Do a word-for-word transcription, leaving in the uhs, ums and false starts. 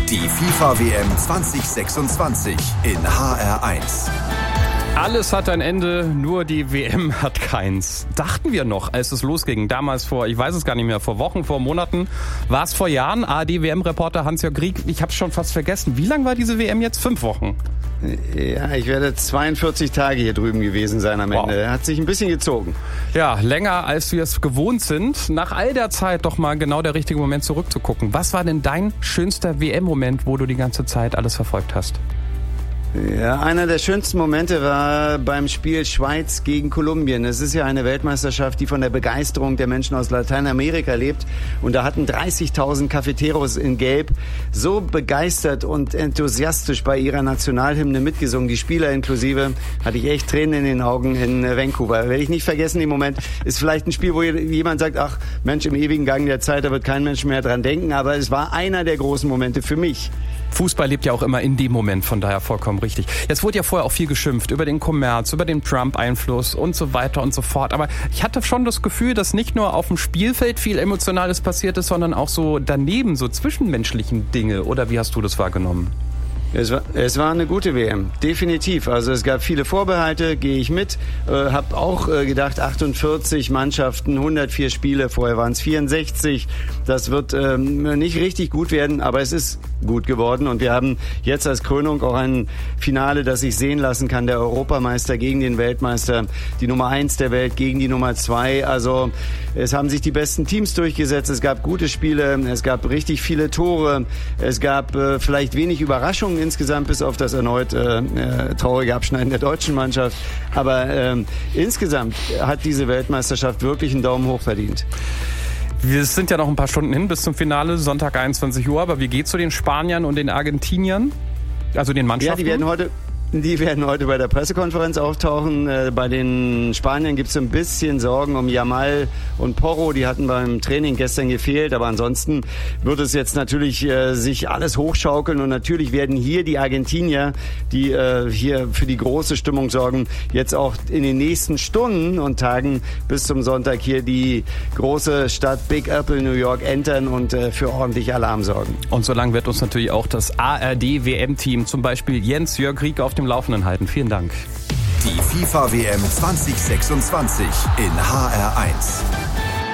Die FIFA-W M zwanzig sechsundzwanzig in H R eins. Alles hat ein Ende, nur die W M hat keins. Dachten wir noch, als es losging. Damals vor, ich weiß es gar nicht mehr, vor Wochen, vor Monaten. War es vor Jahren? A R D-W M-Reporter Hans-Jörg Rieck. Ich habe es schon fast vergessen. Wie lang war diese W M jetzt? Fünf Wochen? Ja, ich werde zweiundvierzig Tage hier drüben gewesen sein am Ende. Wow. Hat sich ein bisschen gezogen. Ja, länger als wir es gewohnt sind. Nach all der Zeit doch mal genau der richtige Moment zurückzugucken. Was war denn dein schönster W M-Moment, wo du die ganze Zeit alles verfolgt hast? Ja, einer der schönsten Momente war beim Spiel Schweiz gegen Kolumbien. Es ist ja eine Weltmeisterschaft, die von der Begeisterung der Menschen aus Lateinamerika lebt. Und da hatten dreißigtausend Cafeteros in Gelb so begeistert und enthusiastisch bei ihrer Nationalhymne mitgesungen. Die Spieler inklusive, hatte ich echt Tränen in den Augen in Vancouver. Werde ich nicht vergessen, im Moment ist vielleicht ein Spiel, wo jemand sagt, ach Mensch, im ewigen Gang der Zeit, da wird kein Mensch mehr dran denken. Aber es war einer der großen Momente für mich. Fußball lebt ja auch immer in dem Moment, von daher vollkommen richtig. Jetzt wurde ja vorher auch viel geschimpft über den Kommerz, über den Trump-Einfluss und so weiter und so fort. Aber ich hatte schon das Gefühl, dass nicht nur auf dem Spielfeld viel Emotionales passiert ist, sondern auch so daneben, so zwischenmenschlichen Dinge. Oder wie hast du das wahrgenommen? Es war, es war eine gute W M, definitiv. Also es gab viele Vorbehalte, gehe ich mit. Äh, hab auch äh, gedacht, achtundvierzig Mannschaften, hundertvier Spiele, vorher waren es vierundsechzig. Das wird ähm, nicht richtig gut werden, aber es ist gut geworden. Und wir haben jetzt als Krönung auch ein Finale, das sich sehen lassen kann. Der Europameister gegen den Weltmeister, die Nummer eins der Welt gegen die Nummer zwei. Also es haben sich die besten Teams durchgesetzt. Es gab gute Spiele, es gab richtig viele Tore. Es gab äh, vielleicht wenig Überraschungen insgesamt, bis auf das erneut äh, äh, traurige Abschneiden der deutschen Mannschaft. Aber äh, insgesamt hat diese Weltmeisterschaft wirklich einen Daumen hoch verdient. Wir sind ja noch ein paar Stunden hin bis zum Finale, Sonntag einundzwanzig Uhr. Aber wie geht's zu den Spaniern und den Argentiniern? Also den Mannschaften? Ja, die werden heute... Die werden heute bei der Pressekonferenz auftauchen. Äh, bei den Spaniern gibt es ein bisschen Sorgen um Yamal und Porro. Die hatten beim Training gestern gefehlt. Aber ansonsten wird es jetzt natürlich äh, sich alles hochschaukeln. Und natürlich werden hier die Argentinier, die äh, hier für die große Stimmung sorgen, jetzt auch in den nächsten Stunden und Tagen bis zum Sonntag hier die große Stadt Big Apple, New York, entern und äh, für ordentlich Alarm sorgen. Und so lange wird uns natürlich auch das A R D-W M-Team, zum Beispiel Jens-Jörg Rieck, auf dem Laufenden halten. Vielen Dank. Die FIFA-W M zwanzig sechsundzwanzig in H R eins.